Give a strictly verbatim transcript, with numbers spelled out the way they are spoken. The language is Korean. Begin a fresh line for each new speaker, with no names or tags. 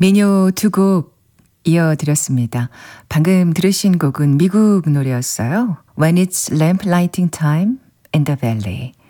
메뉴 두 곡 이어드렸습니다. 방금 들으신 곡은 미국 노래였어요. When it's lamp lighting time in the valley.